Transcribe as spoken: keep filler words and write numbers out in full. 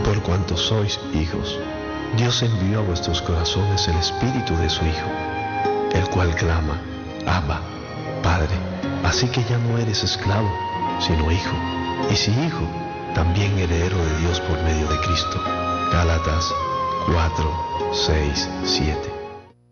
por cuanto sois hijos, Dios envió a vuestros corazones el Espíritu de su Hijo, el cual clama, Abba, Padre. Así que ya no eres esclavo, sino hijo, y si hijo, también heredero de Dios por medio de Cristo. Gálatas cuatro, seis, siete.